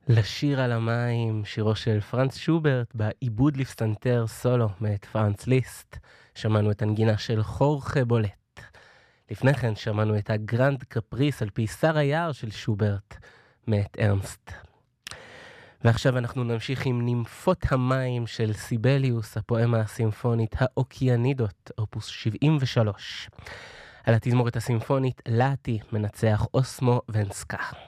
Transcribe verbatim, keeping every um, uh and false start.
לשיר על המים, שירו של פרנץ שוברט, בעיבוד לפסנתר סולו מאת פרנץ ליסט. שמענו את הנגינה של חורכה בולט. לפני כן שמענו את הגרנד קפריס על פי שר היער של שוברט מאת ארנסט. ועכשיו אנחנו נמשיך עם נימפות המים של סיבליוס, הפואמה הסימפונית האוקיאנידות, אופוס שבעים ושלוש. על התזמורת הסימפונית לאטי מנצח אוסמו ונסקה.